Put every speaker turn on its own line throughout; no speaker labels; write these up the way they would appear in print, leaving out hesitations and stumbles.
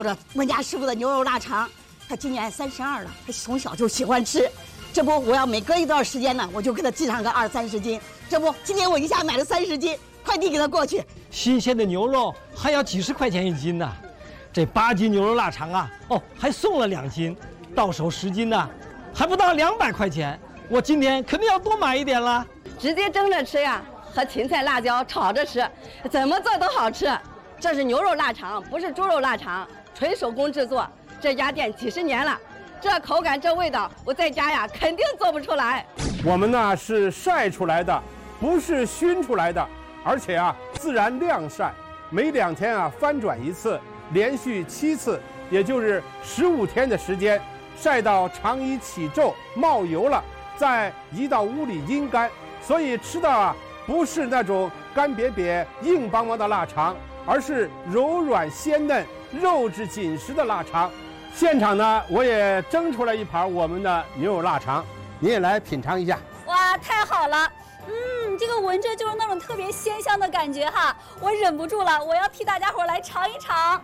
我家师傅的牛肉腊肠，他今年32了，他从小就喜欢吃。这不，我要每隔一段时间呢，我就给他寄上个20-30斤。这不，今天我一下买了30斤，快递给他过去。
新鲜的牛肉还要几十块钱1斤呢，这8斤牛肉腊肠啊，还送了2斤，到手10斤呢，还不到200块钱。我今天肯定要多买一点了。
直接蒸着吃呀，和芹菜、辣椒炒着吃，怎么做都好吃。这是牛肉腊肠，不是猪肉腊肠，纯手工制作。这家店几十年了，这口感这味道，我在家呀肯定做不出来。
我们呢是晒出来的，不是熏出来的，而且啊自然晾晒，每2天啊翻转一次，连续7次，也就是15天的时间，晒到肠衣起皱冒油了，再移到屋里阴干。所以吃到啊不是那种干瘪瘪硬邦邦的腊肠，而是柔软鲜嫩肉质紧实的腊肠。现场呢我也蒸出来一盘我们的牛肉腊肠，你也来品尝一下。
哇，太好了，这个闻着就是那种特别鲜香的感觉哈，我忍不住了，我要替大家伙来尝一尝。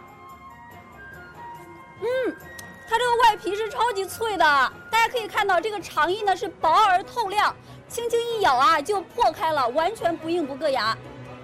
它这个外皮是超级脆的，大家可以看到这个肠衣呢是薄而透亮，轻轻一咬啊就破开了，完全不硬不硌牙。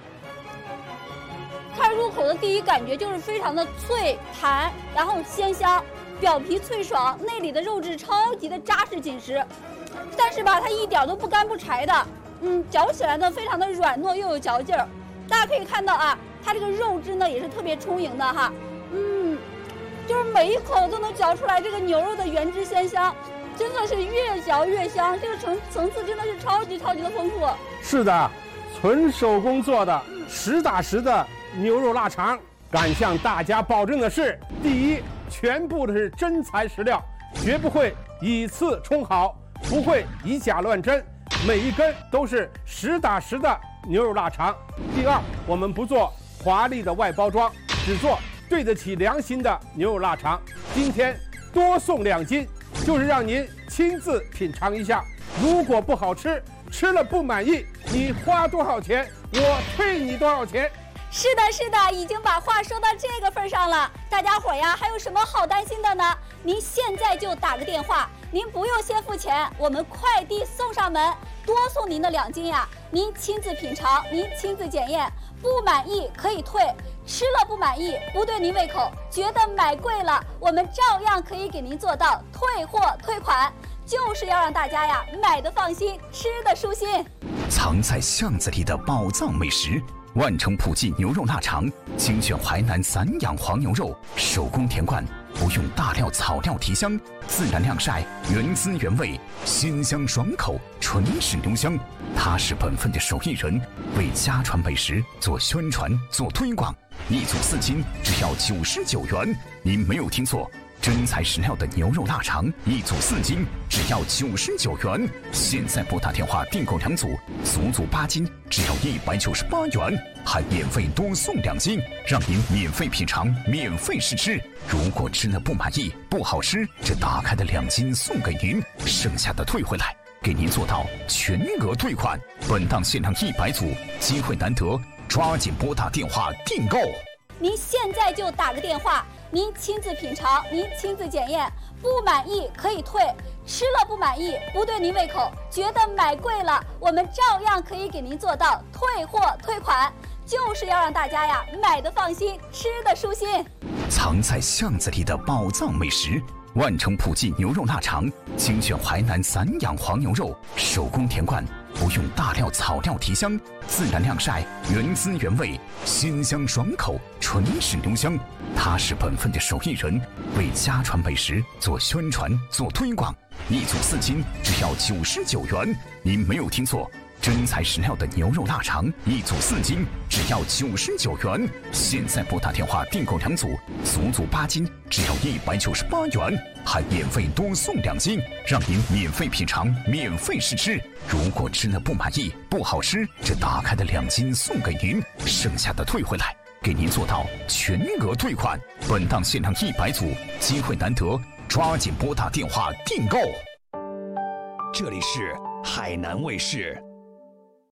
它入口的第一感觉就是非常的脆弹，然后鲜香，表皮脆爽，内里的肉质超级的扎实紧实，但是吧它一点都不干不柴的，嚼起来呢非常的软糯又有嚼劲儿。大家可以看到啊，它这个肉质呢也是特别充盈的哈，就是每一口都能嚼出来这个牛肉的原汁鲜香，真的是越嚼越香，这个层次真的是超级的丰富。
是的，纯手工做的实打实的牛肉腊肠，敢向大家保证的是，第一，全部的是真材实料，绝不会以次充好，不会以假乱真，每一根都是实打实的牛肉腊肠。第二，我们不做华丽的外包装，只做对得起良心的牛肉腊肠。今天多送2斤，就是让您亲自品尝一下，如果不好吃，吃了不满意，你花多少钱我退你多少钱。
是的，已经把话说到这个份上了，大家伙呀还有什么好担心的呢？您现在就打个电话，您不用先付钱，我们快递送上门，多送您的2斤呀，您亲自品尝，您亲自检验，不满意可以退，吃了不满意不对您胃口，觉得买贵了，我们照样可以给您做到退货退款，就是要让大家呀买的放心，吃的舒心。
藏在巷子里的宝藏美食，万城普记牛肉腊肠，精选淮南散养黄牛肉，手工填灌，不用大料草料提香，自然晾晒，原汁原味，鲜香爽口，纯是牛香。他是本分的手艺人，为家传美食做宣传做推广，一组4斤只要99元，您没有听错。真材实料的牛肉腊肠，一组4斤只要99元。现在拨打电话订购2组，足足8斤只要198元，还免费多送2斤，让您免费品尝，免费试吃。如果吃了不满意，不好吃，这打开的2斤送给您，剩下的退回来，给您做到全额退款。本档限量100组，机会难得，抓紧拨打电话订购。
您现在就打个电话，您亲自品尝，您亲自检验，不满意可以退，吃了不满意不对您胃口，觉得买贵了，我们照样可以给您做到退货退款，就是要让大家呀买的放心，吃的舒心。
藏在巷子里的宝藏美食，万城普记牛肉腊肠，精选淮南散养黄牛肉，手工填灌，不用大料草料提香，自然晾晒，原汁原味，鲜香爽口，纯是牛香。他是本分的手艺人，为家传美食做宣传做推广，一组4斤只要99元，您没有听错。真材实料的牛肉腊肠，一组4斤只要99元。现在拨打电话订购2组，足足8斤只要198元，还免费多送2斤，让您免费品尝，免费试吃。如果吃了不满意，不好吃，这打开的2斤送给您，剩下的退回来，给您做到全额退款。本档限量100组，机会难得，抓紧拨打电话订购。
这里是海南卫视。